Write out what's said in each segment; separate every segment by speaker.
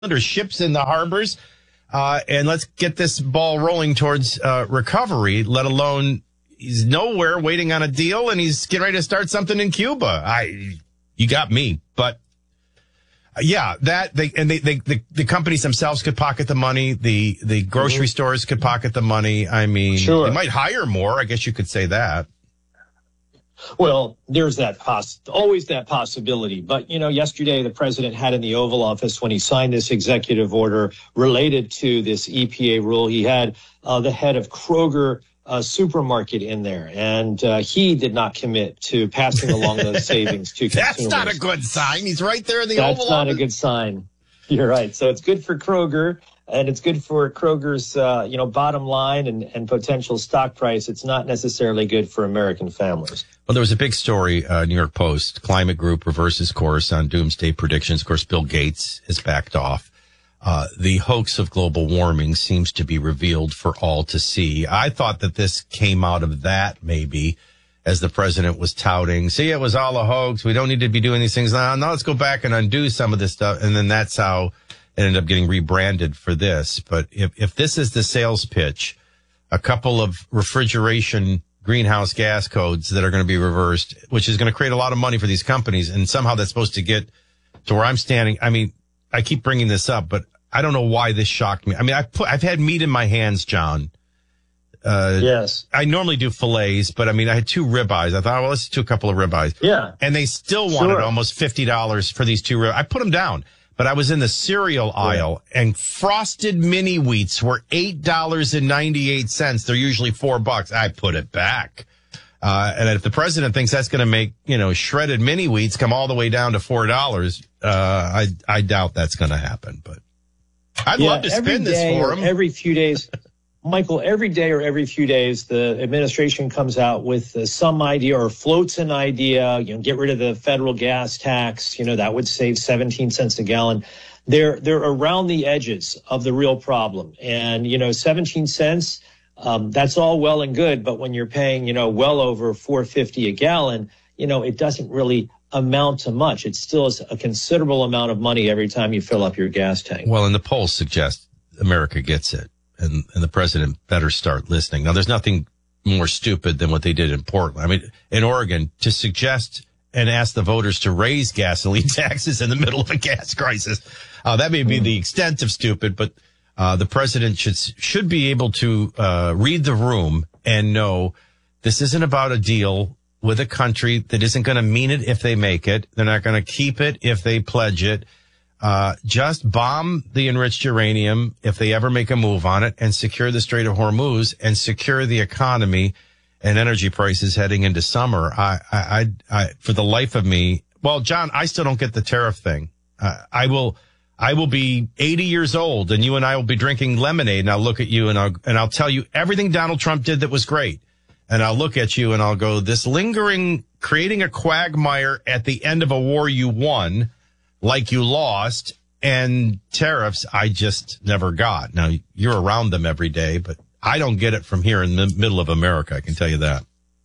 Speaker 1: There's ships in the harbors, and let's get this ball rolling towards recovery, let alone he's nowhere waiting on a deal, and he's getting ready to start something in Cuba. You got me. But, yeah, the companies themselves could pocket the money. The grocery stores could pocket the money. I mean,
Speaker 2: sure.
Speaker 1: They might hire more. I guess you could say that.
Speaker 2: Well, there's always that possibility. But, yesterday the president had in the Oval Office when he signed this executive order related to this EPA rule, he had the head of Kroger supermarket in there. And he did not commit to passing along those savings to consumers.
Speaker 1: That's not a good sign. He's right there in the Oval Office.
Speaker 2: That's not a good sign. You're right. So it's good for Kroger. And it's good for Kroger's, bottom line and potential stock price. It's not necessarily good for American families.
Speaker 1: Well, there was a big story, New York Post. Climate Group reverses course on doomsday predictions. Of course, Bill Gates has backed off. The hoax of global warming seems to be revealed for all to see. I thought that this came out of that, maybe, as the president was touting. See, it was all a hoax. We don't need to be doing these things now. Now let's go back and undo some of this stuff. And then that's how it ended up getting rebranded for this. But if this is the sales pitch, a couple of refrigeration greenhouse gas codes that are going to be reversed, which is going to create a lot of money for these companies, and somehow that's supposed to get to where I'm standing. I mean, I keep bringing this up, but I don't know why this shocked me. I mean, I've had meat in my hands, John.
Speaker 2: Yes.
Speaker 1: I normally do fillets, but I mean, I had 2 ribeyes. I thought, well, let's do a couple of ribeyes.
Speaker 2: Yeah.
Speaker 1: And they still wanted almost $50 for these 2 ribeyes. I put them down. But I was in the cereal aisle, and Frosted Mini Wheats were $8.98. They're usually $4. I put it back. And if the president thinks that's going to make, shredded mini wheats come all the way down to $4, I doubt that's going to happen. But I'd love to spin this for him.
Speaker 2: Every few days, Michael, every day or every few days, the administration comes out with some idea or floats an idea, get rid of the federal gas tax, that would save 17 cents a gallon. They're around the edges of the real problem. And, 17 cents, that's all well and good. But when you're paying, well over $4.50 a gallon, it doesn't really amount to much. It still is a considerable amount of money every time you fill up your gas tank.
Speaker 1: Well, and the polls suggest America gets it. And the president better start listening. Now, there's nothing more stupid than what they did in Portland. I mean, in Oregon, to suggest and ask the voters to raise gasoline taxes in the middle of a gas crisis. That may be the extent of stupid, but the president should be able to read the room and know this isn't about a deal with a country that isn't going to mean it if they make it. They're not going to keep it if they pledge it. Just bomb the enriched uranium if they ever make a move on it, and secure the Strait of Hormuz and secure the economy and energy prices heading into summer. I for the life of me, well, John, I still don't get the tariff thing. I will be 80 years old, and you and I will be drinking lemonade, and I'll look at you and I'll tell you everything Donald Trump did that was great. And I'll look at you and I'll go, this lingering, creating a quagmire at the end of a war you won, like you lost, and tariffs I just never got. Now, you're around them every day, but I don't get it from here in the middle of America, I can tell you that.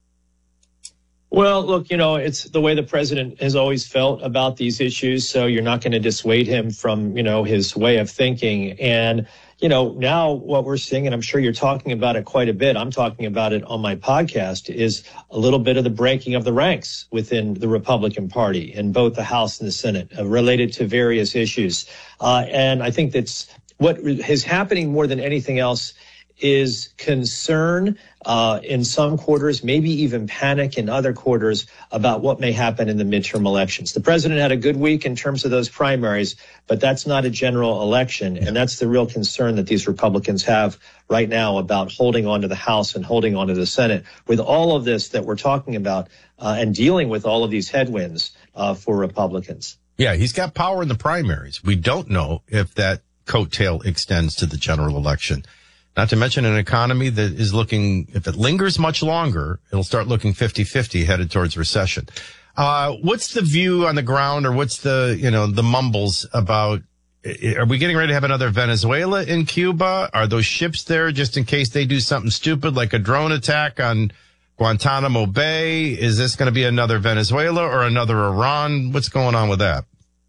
Speaker 2: Well, look, it's the way the president has always felt about these issues, so you're not going to dissuade him from, his way of thinking. And, now what we're seeing, and I'm sure you're talking about it quite a bit, I'm talking about it on my podcast, is a little bit of the breaking of the ranks within the Republican Party in both the House and the Senate related to various issues. And I think that's what is happening more than anything else is concern in some quarters, maybe even panic in other quarters about what may happen in the midterm elections. The president had a good week in terms of those primaries, but that's not a general election. And that's the real concern that these Republicans have right now about holding on to the House and holding on to the Senate with all of this that we're talking about and dealing with all of these headwinds for Republicans.
Speaker 1: Yeah, he's got power in the primaries. We don't know if that coattail extends to the general election. Not to mention an economy that is looking, if it lingers much longer, it'll start looking 50-50 headed towards recession. What's the view on the ground, or what's the mumbles about, are we getting ready to have another Venezuela in Cuba? Are those ships there just in case they do something stupid like a drone attack on Guantanamo Bay? Is this going to be another Venezuela or another Iran? What's going on with that?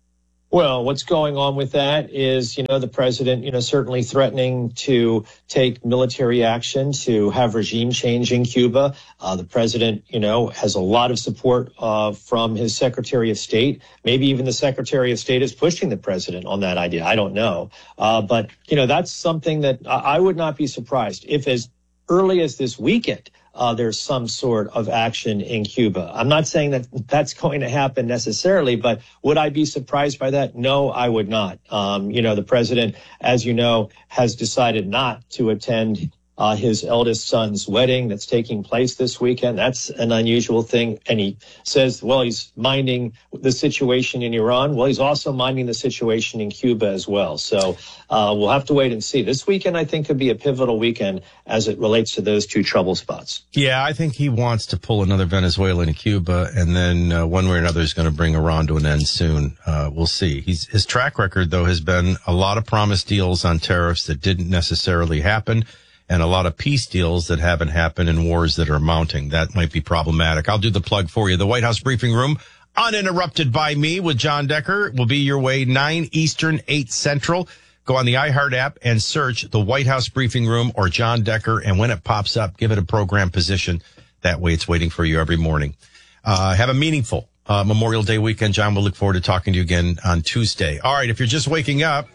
Speaker 2: Well, what's going on with that is, the president, certainly threatening to take military action to have regime change in Cuba. The president, has a lot of support from his Secretary of State. Maybe even the Secretary of State is pushing the president on that idea. I don't know. But, that's something that I would not be surprised if as early as this weekend, there's some sort of action in Cuba. I'm not saying that that's going to happen necessarily, but would I be surprised by that? No, I would not. The president, as you know, has decided not to attend his eldest son's wedding that's taking place this weekend. That's an unusual thing. And he says, well, he's minding the situation in Iran. Well, he's also minding the situation in Cuba as well. So we'll have to wait and see. This weekend, I think, could be a pivotal weekend as it relates to those two trouble spots.
Speaker 1: Yeah, I think he wants to pull another Venezuela into Cuba, and then one way or another is going to bring Iran to an end soon. We'll see. His track record, though, has been a lot of promised deals on tariffs that didn't necessarily happen, and a lot of peace deals that haven't happened in wars that are mounting. That might be problematic. I'll do the plug for you. The White House Briefing Room, uninterrupted by me with John Decker, will be your way 9 Eastern, 8 Central. Go on the iHeart app and search the White House Briefing Room or John Decker. And when it pops up, give it a program position. That way it's waiting for you every morning. Have a meaningful Memorial Day weekend, John. We'll look forward to talking to you again on Tuesday. All right, if you're just waking up,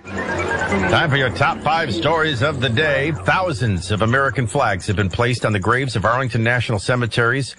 Speaker 1: time for your top 5 stories of the day. Thousands of American flags have been placed on the graves of Arlington National Cemetery's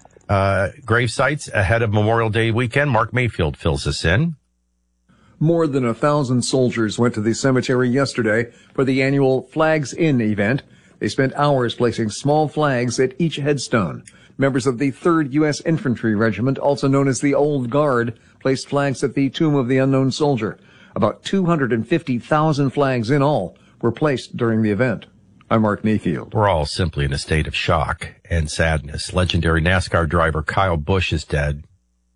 Speaker 1: grave sites ahead of Memorial Day weekend. Mark Mayfield fills us in.
Speaker 3: More than 1,000 soldiers went to the cemetery yesterday for the annual Flags In event. They spent hours placing small flags at each headstone. Members of the 3rd U.S. Infantry Regiment, also known as the Old Guard, placed flags at the Tomb of the Unknown Soldier. About 250,000 flags in all were placed during the event. I'm Mark Mayfield.
Speaker 1: We're all simply in a state of shock and sadness. Legendary NASCAR driver Kyle Busch is dead,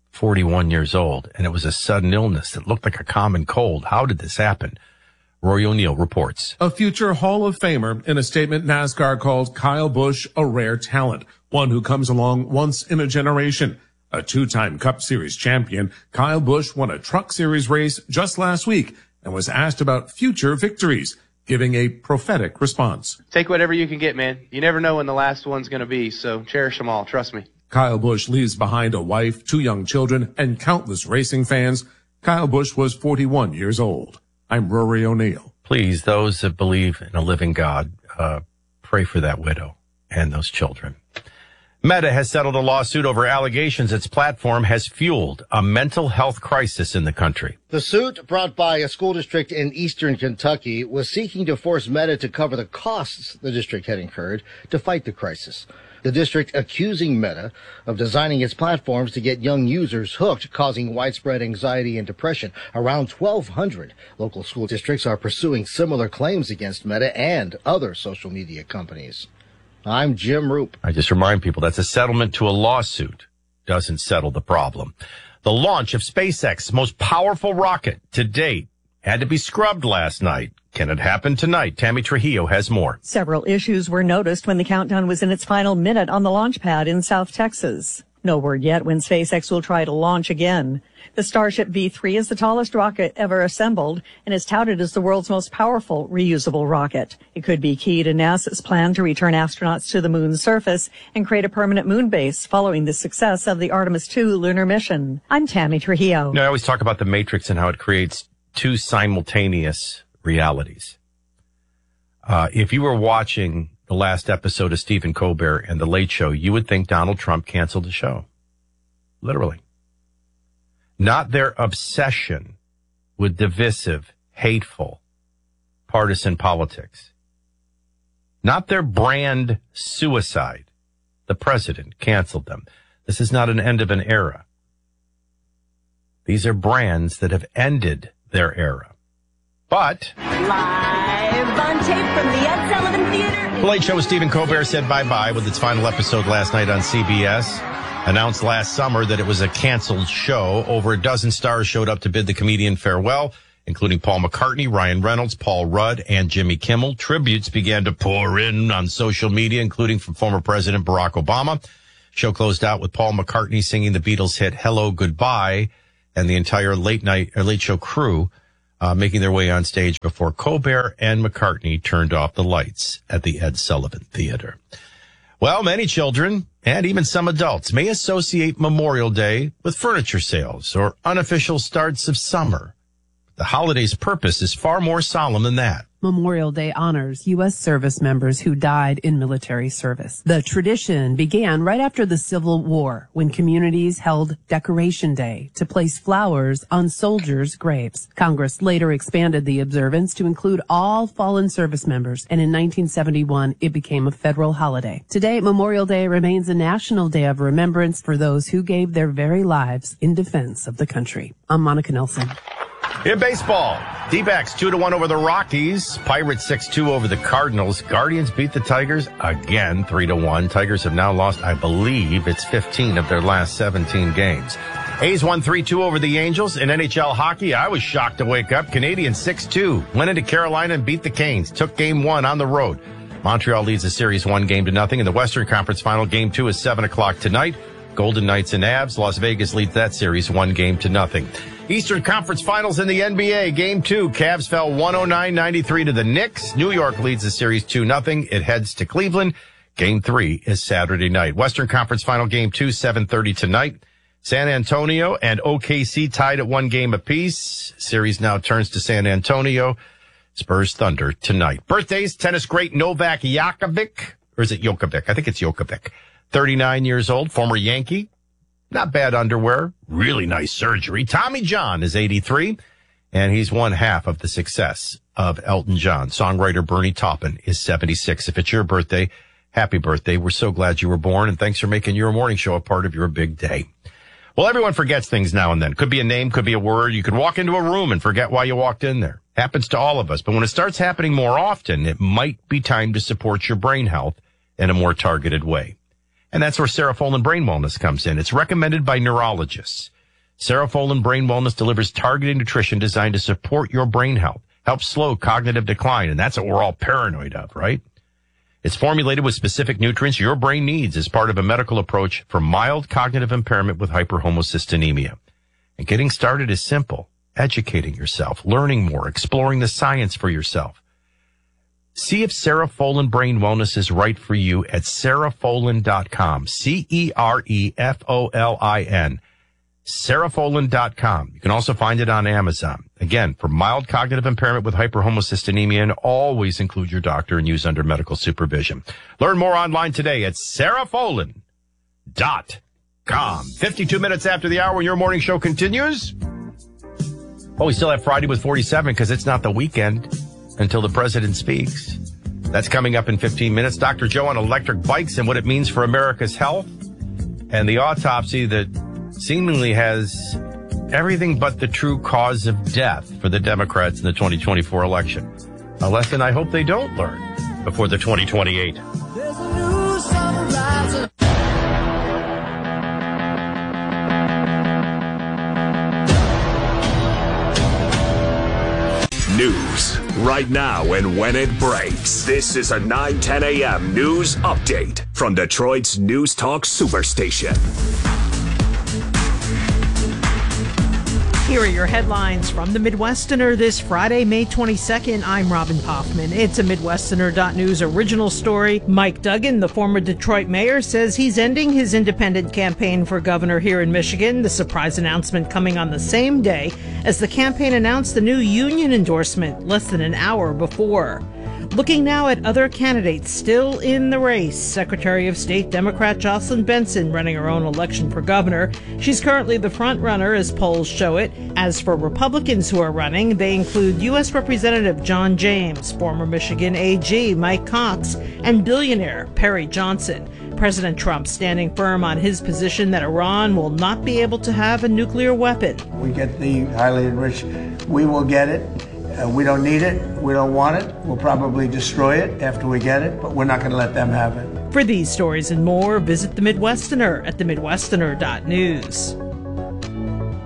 Speaker 1: 41 years old, and it was a sudden illness that looked like a common cold. How did this happen? Rory O'Neill reports.
Speaker 4: A future Hall of Famer, in a statement, NASCAR called Kyle Busch a rare talent, one who comes along once in a generation. A 2-time Cup Series champion, Kyle Busch won a Truck Series race just last week and was asked about future victories, giving a prophetic response.
Speaker 5: Take whatever you can get, man. You never know when the last one's going to be, so cherish them all. Trust me.
Speaker 4: Kyle Busch leaves behind a wife, 2 young children, and countless racing fans. Kyle Busch was 41 years old. I'm Rory O'Neill.
Speaker 1: Please, those that believe in a living God, pray for that widow and those children. Meta has settled a lawsuit over allegations its platform has fueled a mental health crisis in the country.
Speaker 6: The suit, brought by a school district in eastern Kentucky, was seeking to force Meta to cover the costs the district had incurred to fight the crisis. The district accusing Meta of designing its platforms to get young users hooked, causing widespread anxiety and depression. Around 1,200 local school districts are pursuing similar claims against Meta and other social media companies. I'm Jim Roop.
Speaker 1: I just remind people that's a settlement to a lawsuit. Doesn't settle the problem. The launch of SpaceX's most powerful rocket to date had to be scrubbed last night. Can it happen tonight? Tammy Trujillo has more.
Speaker 7: Several issues were noticed when the countdown was in its final minute on the launch pad in South Texas. No word yet when SpaceX will try to launch again. The Starship V3 is the tallest rocket ever assembled and is touted as the world's most powerful reusable rocket. It could be key to NASA's plan to return astronauts to the moon's surface and create a permanent moon base following the success of the Artemis II lunar mission. I'm Tammy Trujillo.
Speaker 1: I always talk about the Matrix and how it creates 2 simultaneous realities. If you were watching the last episode of Stephen Colbert and The Late Show, you would think Donald Trump canceled the show. Literally. Not their obsession with divisive, hateful, partisan politics. Not their brand suicide. The president canceled them. This is not an end of an era. These are brands that have ended their era. But
Speaker 8: live on tape from the Ed Sullivan Theater.
Speaker 1: The Late Show with Stephen Colbert said bye-bye with its final episode last night on CBS. Announced last summer that it was a canceled show. Over a dozen stars showed up to bid the comedian farewell, including Paul McCartney, Ryan Reynolds, Paul Rudd, and Jimmy Kimmel. Tributes began to pour in on social media, including from former President Barack Obama. Show closed out with Paul McCartney singing the Beatles hit Hello, Goodbye, and the entire late show crew making their way on stage before Colbert and McCartney turned off the lights at the Ed Sullivan Theater. Well, many children and even some adults may associate Memorial Day with furniture sales or unofficial starts of summer. The holiday's purpose is far more solemn than that.
Speaker 9: Memorial Day honors U.S. service members who died in military service. The tradition began right after the Civil War, when communities held Decoration Day to place flowers on soldiers' graves. Congress later expanded the observance to include all fallen service members, and in 1971, it became a federal holiday. Today, Memorial Day remains a national day of remembrance for those who gave their very lives in defense of the country. I'm Monica Nelson.
Speaker 1: In baseball, D-backs 2-1 over the Rockies. Pirates 6-2 over the Cardinals. Guardians beat the Tigers again 3-1. Tigers have now lost, I believe, it's 15 of their last 17 games. A's won 3-2 over the Angels. In NHL hockey, I was shocked to wake up. Canadiens 6-2 went into Carolina and beat the Canes. Took game 1 on the road. Montreal leads the series 1-0. In the Western Conference Final, game 2 is 7 o'clock tonight. Golden Knights and Avs. Las Vegas leads that series 1-0. Eastern Conference Finals in the NBA. Game 2, Cavs fell 109-93 to the Knicks. New York leads the series 2-0. It heads to Cleveland. Game 3 is Saturday night. Western Conference Final Game 2, 7:30 tonight. San Antonio and OKC tied at 1 game apiece. Series now turns to San Antonio. Spurs Thunder tonight. Birthdays, tennis great Novak Djokovic. Or is it Djokovic? I think it's Djokovic. 39 years old, former Yankee. Not bad underwear. Really nice surgery. Tommy John is 83, and he's one half of the success of Elton John. Songwriter Bernie Taupin is 76. If it's your birthday, happy birthday. We're so glad you were born, and thanks for making your morning show a part of your big day. Well, everyone forgets things now and then. Could be a name, could be a word. You could walk into a room and forget why you walked in there. Happens to all of us. But when it starts happening more often, it might be time to support your brain health in a more targeted way. And that's where Serofolin Brain Wellness comes in. It's recommended by neurologists. Serofolin Brain Wellness delivers targeted nutrition designed to support your brain health, help slow cognitive decline, and that's what we're all paranoid of, right? It's formulated with specific nutrients your brain needs as part of a medical approach for mild cognitive impairment with hyperhomocystinemia. And getting started is simple. Educating yourself, learning more, exploring the science for yourself. See if Serofolin Brain Wellness is right for you at Serofolin.com. Cereffolin. Serofolin.com. You can also find it on Amazon. Again, for mild cognitive impairment with hyperhomocystinemia, and always include your doctor and use under medical supervision. Learn more online today at Serofolin.com. 52 minutes after the hour when your morning show continues. Oh, we still have Friday with 47 because it's not the weekend until the president speaks. That's coming up in 15 minutes. Dr. Joe on electric bikes and what it means for America's health, and the autopsy that seemingly has everything but the true cause of death for the Democrats in the 2024 election. A lesson I hope they don't learn before the 2028. There's a new sunrise.
Speaker 10: News right now and when it breaks. This is a 9:10 a.m. news update from Detroit's News Talk Superstation.
Speaker 11: Here are your headlines from the Midwesterner this Friday, May 22nd. I'm Robin Poffman. It's a Midwesterner.news original story. Mike Duggan, the former Detroit mayor, says he's ending his independent campaign for governor here in Michigan. The surprise announcement coming on the same day as the campaign announced the new union endorsement less than an hour before. Looking now at other candidates still in the race. Secretary of State Democrat Jocelyn Benson running her own election for governor. She's currently the front runner as polls show it. As for Republicans who are running, they include U.S. Representative John James, former Michigan AG Mike Cox, and billionaire Perry Johnson. President Trump standing firm on his position that Iran will not be able to have a nuclear weapon.
Speaker 12: We get the highly enriched, we will get it. We don't need it. We don't want it. We'll probably destroy it after we get it, but we're not going to let them have it.
Speaker 11: For these stories and more, visit The Midwesterner at themidwesterner.news.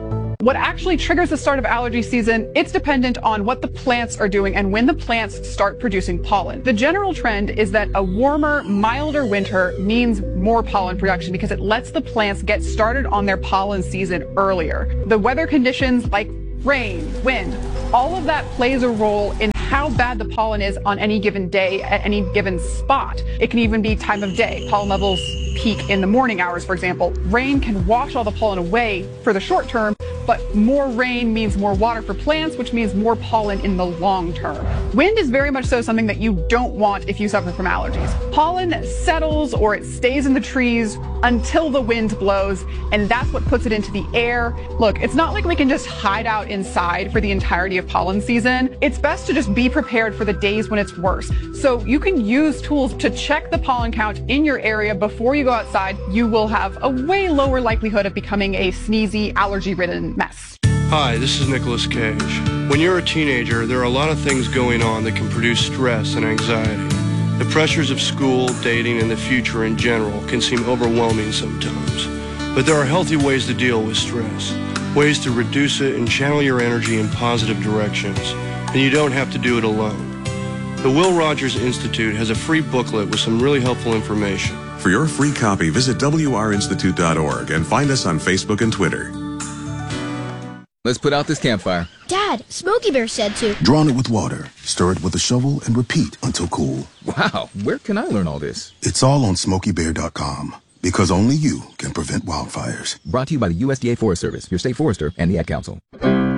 Speaker 13: What actually triggers the start of allergy season, it's dependent on what the plants are doing and when the plants start producing pollen. The general trend is that a warmer, milder winter means more pollen production because it lets the plants get started on their pollen season earlier. The weather conditions like rain, wind, all of that plays a role in how bad the pollen is on any given day at any given spot. It can even be time of day. Pollen levels peak in the morning hours, for example. Rain can wash all the pollen away for the short term, but more rain means more water for plants, which means more pollen in the long term. Wind is very much so something that you don't want if you suffer from allergies. Pollen settles or it stays in the trees until the wind blows, and that's what puts it into the air. Look, it's not like we can just hide out inside for the entirety of pollen season. It's best to just be prepared for the days when it's worse. So you can use tools to check the pollen count in your area before you go outside. You will have a way lower likelihood of becoming a sneezy, allergy-ridden mess.
Speaker 14: Hi, this is Nicolas Cage. When you're a teenager, there are a lot of things going on that can produce stress and anxiety. The pressures of school, dating, and the future in general can seem overwhelming sometimes. But there are healthy ways to deal with stress, ways to reduce it and channel your energy in positive directions, and you don't have to do it alone. The Will Rogers Institute has a free booklet with some really helpful information.
Speaker 15: For your free copy, visit wrinstitute.org and find us on Facebook and Twitter.
Speaker 16: Let's put out this campfire.
Speaker 17: Dad, Smokey Bear said to.
Speaker 18: Drown it with water, stir it with a shovel, and repeat until cool.
Speaker 16: Wow, where can I learn all this?
Speaker 18: It's all on SmokeyBear.com, because only you can prevent wildfires.
Speaker 16: Brought to you by the USDA Forest Service, your state forester, and the Ad Council.